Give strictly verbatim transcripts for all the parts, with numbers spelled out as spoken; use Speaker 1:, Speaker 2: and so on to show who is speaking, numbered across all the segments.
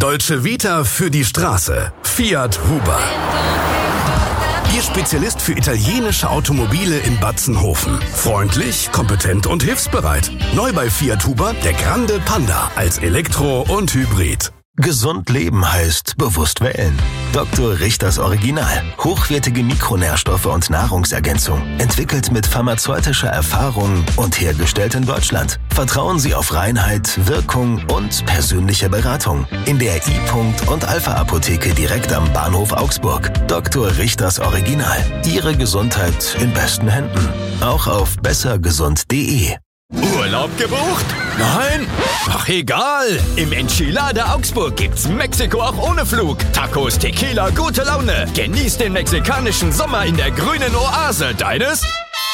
Speaker 1: Dolce Vita für die Straße. Fiat Huber. Ihr Spezialist für italienische Automobile in Batzenhofen. Freundlich, kompetent und hilfsbereit. Neu bei Fiat Huber der Grande Panda als Elektro und Hybrid.
Speaker 2: Gesund leben heißt bewusst wählen. Doktor Richters Original. Hochwertige Mikronährstoffe und Nahrungsergänzung. Entwickelt mit pharmazeutischer Erfahrung und hergestellt in Deutschland. Vertrauen Sie auf Reinheit, Wirkung und persönliche Beratung. In der I-Punkt und Alpha-Apotheke direkt am Bahnhof Augsburg. Doktor Richters Original. Ihre Gesundheit in besten Händen. Auch auf besser gesund punkt de.
Speaker 3: Urlaub gebucht? Nein? Ach egal. Im Enchilada Augsburg gibt's Mexiko auch ohne Flug. Tacos, Tequila, gute Laune. Genieß den mexikanischen Sommer in der grünen Oase. Deines?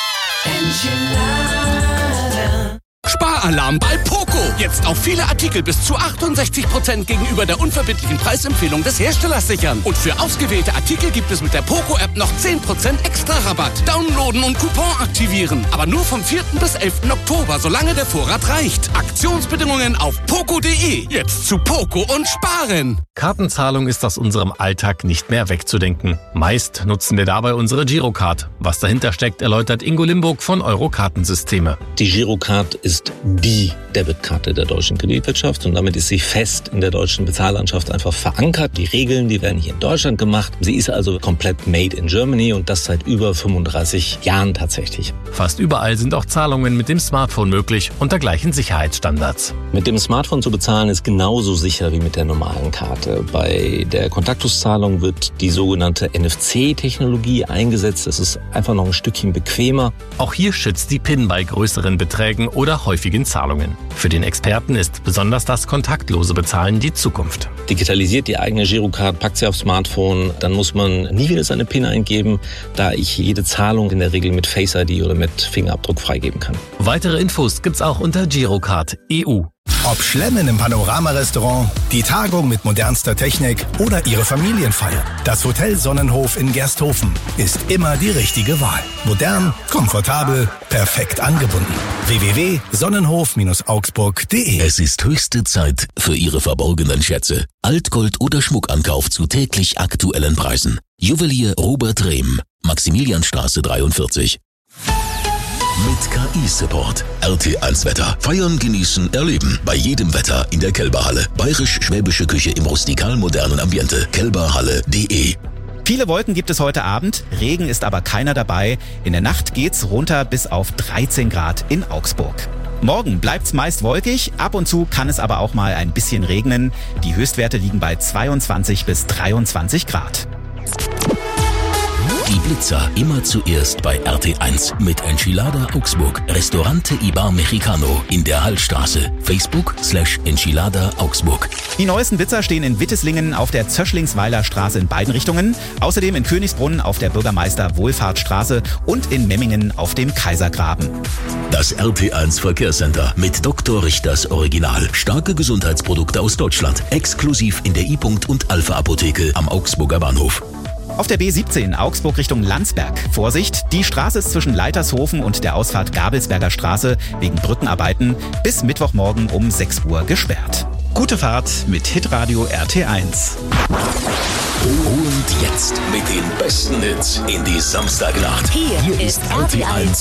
Speaker 4: Enchilada. Sparalarm bei Poco. Jetzt auf viele Artikel bis zu achtundsechzig Prozent gegenüber der unverbindlichen Preisempfehlung des Herstellers sichern. Und für ausgewählte Artikel gibt es mit der Poco-App noch zehn Prozent extra Rabatt. Downloaden und Coupon aktivieren. Aber nur vom vierten bis elften Oktober, solange der Vorrat reicht. Aktionsbedingungen auf poco punkt de. Jetzt zu Poco und sparen.
Speaker 5: Kartenzahlung ist aus unserem Alltag nicht mehr wegzudenken. Meist nutzen wir dabei unsere Girocard. Was dahinter steckt, erläutert Ingo Limburg von Euro-Kartensysteme.
Speaker 6: Die Girocard ist die Debitkarte der deutschen Kreditwirtschaft und damit ist sie fest in der deutschen Bezahllandschaft einfach verankert. Die Regeln, die werden hier in Deutschland gemacht. Sie ist also komplett made in Germany und das seit über fünfunddreißig Jahren tatsächlich.
Speaker 5: Fast überall sind auch Zahlungen mit dem Smartphone möglich unter gleichen Sicherheitsstandards.
Speaker 6: Mit dem Smartphone zu bezahlen ist genauso sicher wie mit der normalen Karte. Bei der Kontaktoszahlung wird die sogenannte N F C-Technologie eingesetzt. Das ist einfach noch ein Stückchen bequemer.
Speaker 5: Auch hier schützt die PIN bei größeren Beträgen oder häufigen Zahlungen. Für den Experten ist besonders das kontaktlose Bezahlen die Zukunft.
Speaker 6: Digitalisiert die eigene Girocard, packt sie aufs Smartphone, dann muss man nie wieder seine PIN eingeben, da ich jede Zahlung in der Regel mit Face I D oder mit Fingerabdruck freigeben kann.
Speaker 5: Weitere Infos gibt's auch unter Girocard Punkt E U.
Speaker 7: Ob Schlemmen im Panorama-Restaurant, die Tagung mit modernster Technik oder Ihre Familienfeier. Das Hotel Sonnenhof in Gersthofen ist immer die richtige Wahl. Modern, komfortabel, perfekt angebunden. w w w punkt sonnenhof augsburg punkt de.
Speaker 8: Es ist höchste Zeit für Ihre verborgenen Schätze. Altgold oder Schmuckankauf zu täglich aktuellen Preisen. Juwelier Robert Rehm, Maximilianstraße dreiundvierzig. Mit K I-Support. R T eins Wetter. Feiern, genießen, erleben. Bei jedem Wetter in der Kelberhalle. Bayerisch-schwäbische Küche im rustikal-modernen Ambiente. kelberhalle punkt de.
Speaker 9: Viele Wolken gibt es heute Abend, Regen ist aber keiner dabei. In der Nacht geht's runter bis auf dreizehn Grad in Augsburg. Morgen bleibt's meist wolkig, ab und zu kann es aber auch mal ein bisschen regnen. Die Höchstwerte liegen bei zweiundzwanzig bis dreiundzwanzig Grad.
Speaker 8: Die Blitzer immer zuerst bei R T eins mit Enchilada Augsburg. Restaurante Ibar Mexicano in der Hallstraße. Facebook slash Enchilada Augsburg.
Speaker 9: Die neuesten Blitzer stehen in Witteslingen auf der Zöschlingsweiler Straße in beiden Richtungen. Außerdem in Königsbrunn auf der Bürgermeister-Wohlfahrtsstraße und in Memmingen auf dem Kaisergraben.
Speaker 8: Das R T eins Verkehrscenter mit Doktor Richters Original. Starke Gesundheitsprodukte aus Deutschland. Exklusiv in der I-Punkt und Alpha-Apotheke am Augsburger Bahnhof.
Speaker 9: Auf der B siebzehn Augsburg Richtung Landsberg. Vorsicht, die Straße ist zwischen Leitershofen und der Ausfahrt Gabelsberger Straße wegen Brückenarbeiten bis Mittwochmorgen um sechs Uhr gesperrt. Gute Fahrt mit Hitradio R T eins.
Speaker 8: Und jetzt mit den besten Hits in die Samstagnacht.
Speaker 10: Hier, Hier ist R T eins.